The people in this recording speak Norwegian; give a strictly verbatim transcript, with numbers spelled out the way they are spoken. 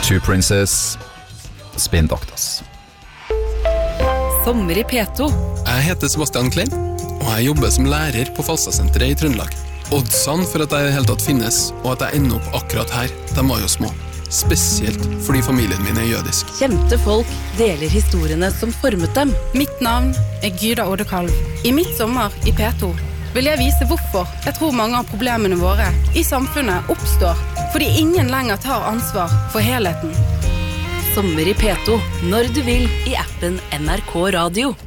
Two Princess, Spin Doctors. Sommer i P to. Jeg heter Sebastian Klein, og jeg jobber som lærer på Falstadsenteret i Trøndelag. Oddsene for at jeg i det hele tatt finnes, og at jeg ender opp akkurat her, de var jo små. Spesielt fordi familien min er jødisk. Kjente folk deler historiene som formet dem. Mitt navn er Gyda Odekalv. I mitt sommer i P to vil jeg vise hvorfor jeg tror mange av problemene våre i samfunnet oppstår, fordi ingen lenger tar ansvar for helheten. Sommer i P to, når du vil, i appen N R K Radio.